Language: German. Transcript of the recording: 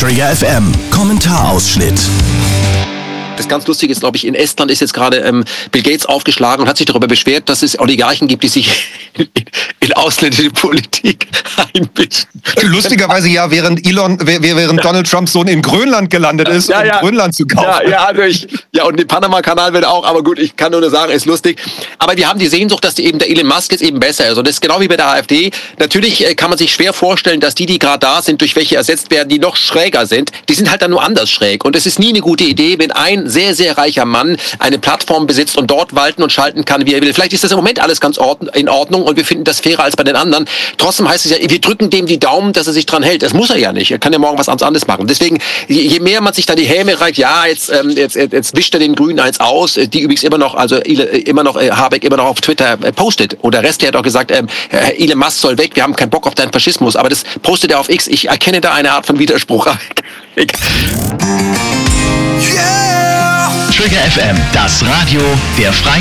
Trigger FM Kommentarausschnitt. Das ganz Lustige ist, glaube ich, in Estland ist jetzt gerade Bill Gates aufgeschlagen und hat sich darüber beschwert, dass es Oligarchen gibt, die sich in ausländische Politik einmischen. Lustigerweise ja, während Donald Trumps Sohn in Grönland gelandet ist, um Grönland zu kaufen. Und den Panama-Kanal wird auch, aber gut, ich kann nur sagen, ist lustig. Aber wir haben die Sehnsucht, dass der Elon Musk jetzt eben besser ist. Und das ist genau wie bei der AfD. Natürlich kann man sich schwer vorstellen, dass die gerade da sind, durch welche ersetzt werden, die noch schräger sind. Die sind halt dann nur anders schräg. Und es ist nie eine gute Idee, wenn ein sehr, sehr reicher Mann eine Plattform besitzt und dort walten und schalten kann, wie er will. Vielleicht ist das im Moment alles ganz in Ordnung und wir finden das fairer als bei den anderen. Trotzdem heißt es ja, wir drücken dem die Daumen, dass er sich dran hält. Das muss er ja nicht. Er kann ja morgen was anderes machen. Deswegen, je mehr man sich da die Häme reicht, jetzt wischt er den Grünen eins aus, die übrigens immer noch, Habeck immer noch auf Twitter postet. Und der Rest, der hat auch gesagt, Elon Musk soll weg, wir haben keinen Bock auf deinen Faschismus. Aber das postet er auf X. Ich erkenne da eine Art von Widerspruch. Trigger FM, das Radio der Freien